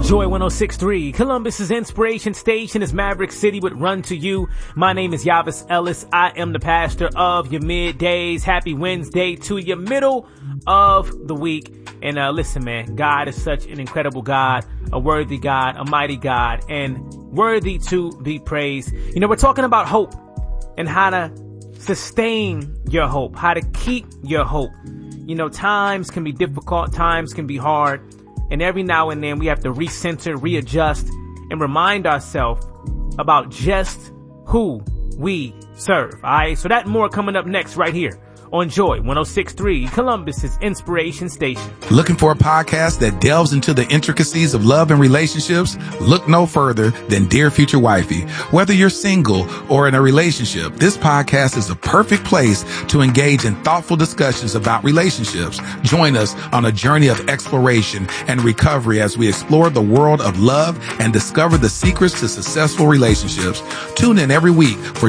Joy 106.3, Columbus's inspiration station is Maverick City with Run to You. My name is Yavis Ellis. I am the pastor of your middays. Happy Wednesday to your middle of the week. And listen, man, God is such an incredible God, a worthy God, a mighty God, and worthy to be praised. You know, we're talking about hope and how to sustain your hope, how to keep your hope. You know, times can be difficult, times can be hard. And every now and then we have to recenter, readjust, and remind ourselves about just who we serve. All right. So that and more coming up next right here on Joy 106.3, Columbus's inspiration station. Looking for a podcast that delves into the intricacies of love and relationships? Look no further than Dear Future Wifey. Whether you're single or in a relationship, this podcast is a perfect place to engage in thoughtful discussions about relationships. Join us on a journey of exploration and recovery as we explore the world of love and discover the secrets to successful relationships. Tune in every week for